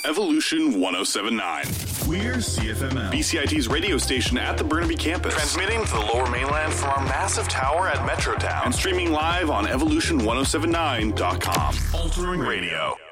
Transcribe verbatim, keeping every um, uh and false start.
Evolution ten seventy-nine. We're C F M L, B C I T's radio station at the Burnaby campus. Transmitting to the Lower Mainland from our massive tower at Metrotown. And streaming live on evolution ten seventy-nine dot com. Altering radio.